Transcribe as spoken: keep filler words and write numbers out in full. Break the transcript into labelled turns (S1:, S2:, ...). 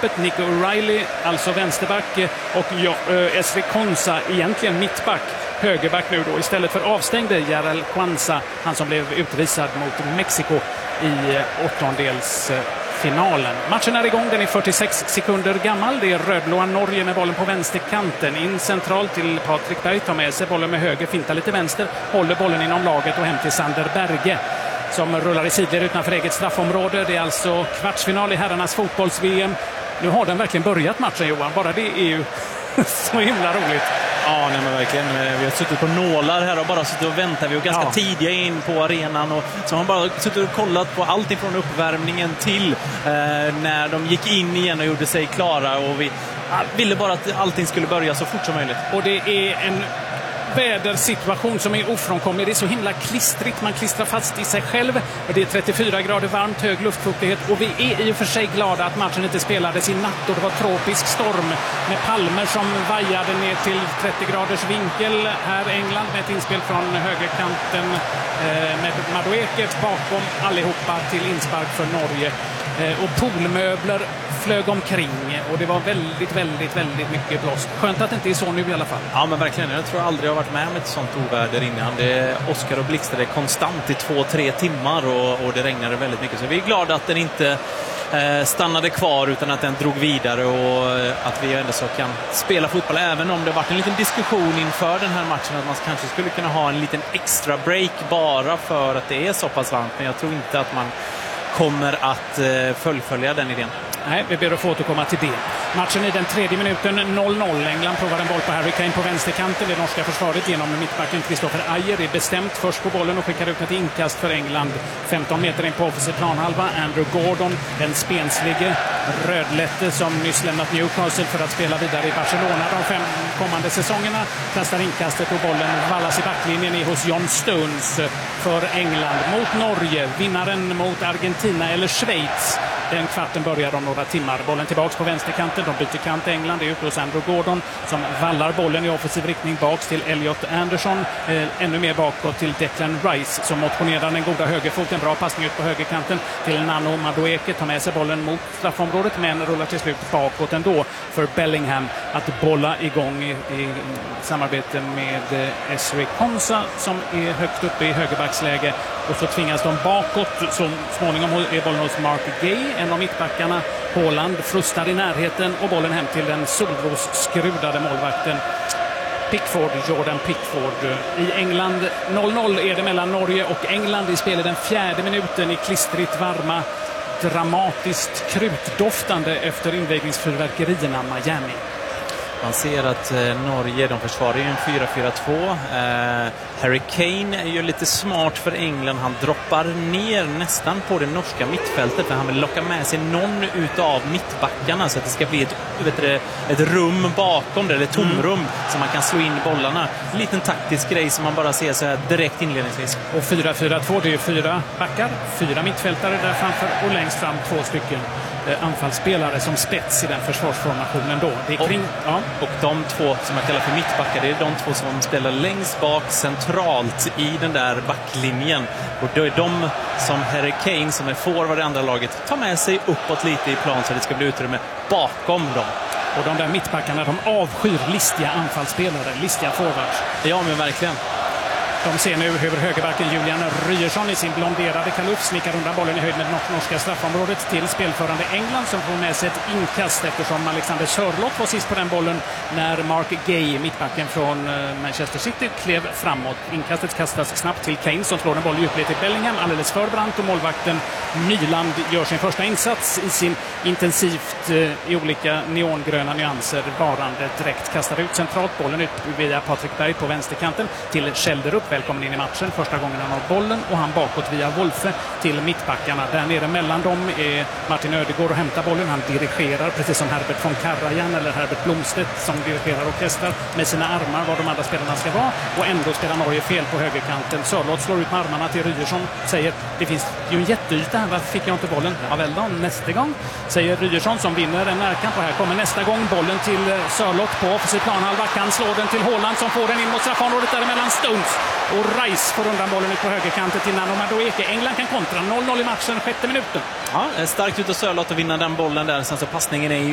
S1: mittfältsgapet. Nico O'Reilly, alltså vänsterback, och ja, Esri Konsa, egentligen mittback, högerback nu då. Istället för avstängde Jarel Kwanza, han som blev utvisad mot Mexiko i åttondelsfinalen. Matchen är igång, den är fyrtiosex sekunder gammal. Det är rödblåa Norge med bollen på vänsterkanten. In centralt till Patrik Berg, tar med sig bollen med höger, fintar lite vänster, håller bollen inom laget och hem till Sander Berge som rullar i sidled utanför eget straffområde. Det är alltså kvartsfinal i herrarnas fotbolls-V M. Nu har den verkligen börjat matchen, Johan. Bara det är ju så himla roligt.
S2: Ja, nej, men verkligen. Vi har suttit på nålar här och bara suttit och väntat. Vi är ganska
S1: ja.
S2: tidiga in på arenan och så har man bara suttit och kollat på allt från uppvärmningen till eh, när de gick in igen och gjorde sig klara, och vi ville bara att allting skulle börja så fort som möjligt.
S1: Och det är en vädersituation som är ofrånkomlig. Det är så himla klistrigt, man klistrar fast i sig själv. Det är trettiofyra grader varmt, hög luftfuktighet, och vi är i och för sig glada att matchen inte spelades i natt och det var tropisk storm med palmer som vajade ner till trettio graders vinkel. Här England med ett inspel från högerkanten eh, med Madueke bakom allihopa till inspark för Norge. Eh, och poolmöbler flög omkring och det var väldigt, väldigt, väldigt mycket blåst. Skönt att det inte är så nu i alla fall.
S2: Ja, men verkligen. Jag tror aldrig jag har varit med om ett sånt oväder innan. Det åskar och blixtrade konstant i två, tre timmar och, och det regnade väldigt mycket. Så vi är glada att den inte eh, stannade kvar utan att den drog vidare och eh, att vi ändå så kan spela fotboll. Även om det varit en liten diskussion inför den här matchen att man kanske skulle kunna ha en liten extra break bara för att det är så pass varmt. Men jag tror inte att man kommer att eh, fullfölja den idén.
S1: Nej, vi ber att få återkomma till det. Matchen i den tredje minuten, noll noll. England provar en boll på Harry Kane på vänsterkanten. Det norska försvaret genom mittbacken Kristoffer Ajer är bestämt först på bollen och skickar ut ett inkast för England. femton meter in på offensiv planhalva. Andrew Gordon, den spenslige rödlätte som nyss lämnat Newcastle för att spela vidare i Barcelona de fem kommande säsongerna, kastar inkastet och bollen vallas i backlinjen i hos John Stones för England mot Norge. Vinnaren mot Argentina eller Schweiz. Den kvarten börjar om några timmar. Bollen tillbaks på vänsterkanten. De byter kant England. Det är ute hos Andrew Gordon som vallar bollen i offensiv riktning baks till Elliot Anderson. Eh, ännu mer bakåt till Declan Rice som motionerar den goda högerfoten. Bra passning ut på högerkanten till Nano Madueke. Tar med sig bollen mot straffområdet men rullar till slut bakåt ändå för Bellingham att bolla igång i, i samarbete med eh, Esri Konsa som är högt uppe i högerbacksläge. Och så tvingas de bakåt. Så småningom är bollen hos Mark Gay, en av mittbackarna. Haaland frustar i närheten och bollen hem till den solrosskrudade målvakten Pickford, Jordan Pickford. I England noll noll är det mellan Norge och England. Vi spelar den fjärde minuten i klistrigt varma, dramatiskt krutdoftande efter invägningsfyrverkerierna Miami.
S2: Man ser att eh, Norge, de försvarar ju en fyra fyra två. Eh, Harry Kane är ju lite smart för England. Han droppar ner nästan på det norska mittfältet för han vill locka med sig någon utav mittbackarna så att det ska bli ett, vet du, ett rum bakom det, eller tomrum mm. så man kan slå in bollarna. En liten taktisk grej som man bara ser så här direkt inledningsvis.
S1: Och fyra fyra två, det är fyra backar, fyra mittfältare där framför och längst fram två stycken anfallsspelare som spets i den försvarsformationen då. Det är kring,
S2: och,
S1: ja.
S2: och de två som jag kallar för mittbackar, det är de två som spelar längst bak centralt i den där backlinjen. Och då är de som Harry Kane som är forward i andra laget tar med sig uppåt lite i plan så det ska bli utrymme bakom dem.
S1: Och de där mittbackarna, de avskyr listiga anfallsspelare, listiga forwards.
S2: Ja, men verkligen.
S1: De ser nu hur högerbacken Julian Ryerson i sin blonderade kalufs snickar undan bollen i höjd med det norska straffområdet till spelförande England som får med sig ett inkast eftersom Alexander Sörloth var sist på den bollen när Mark Gay, mittbacken från Manchester City, klev framåt. Inkastet kastas snabbt till Kane som slår en boll i djupled till Bellingham alldeles för brant och målvakten Nyland gör sin första insats i sin intensivt i olika neongröna nyanser varande direkt kastar ut centralt bollen ut via Patrik Berg på vänsterkanten till Schelderup. Välkommen in i matchen, första gången han har bollen och han bakåt via Wolfe till mittbackarna. Där nere mellan dem är Martin Ödegård och hämtar bollen. Han dirigerar precis som Herbert von Karajan eller Herbert Blomstedt som dirigerar orkestrar med sina armar var de andra spelarna ska vara och ändå spelar Norge fel på högerkanten. Sörloth slår ut med armarna till Ryerson, säger det finns ju en jätteyta här, varför fick jag inte bollen? Ja väl då, nästa gång, säger Ryerson som vinner en närkamp och här kommer nästa gång bollen till Sörloth på offensiv planhalva, kan slå den till Haaland som får den in mot straffområdet däremellan Stones. Och Rice får undan bollen ut på högerkanten till Nano Madueke. England kan kontra noll noll i matchen, sjätte minuten.
S2: Ja, starkt ut och Sörloth att vinna den bollen där. Sen så passningen är ju